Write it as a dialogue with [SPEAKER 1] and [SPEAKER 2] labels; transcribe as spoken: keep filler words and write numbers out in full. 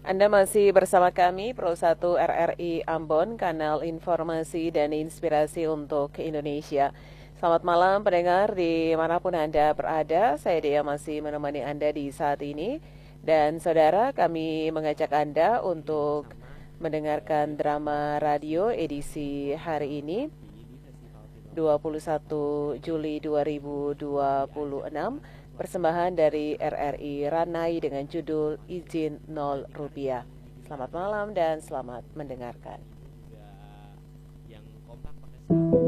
[SPEAKER 1] Anda masih bersama kami, Pro satu R R I Ambon, kanal informasi dan inspirasi untuk Indonesia. Selamat malam pendengar dimanapun Anda berada, saya Dea masih menemani Anda di saat ini. Dan saudara, kami mengajak Anda untuk mendengarkan drama radio edisi hari ini, dua puluh satu Juli dua ribu dua puluh enam, persembahan dari R R I Ranai dengan judul Izin Nol Rupiah. Selamat malam dan selamat mendengarkan.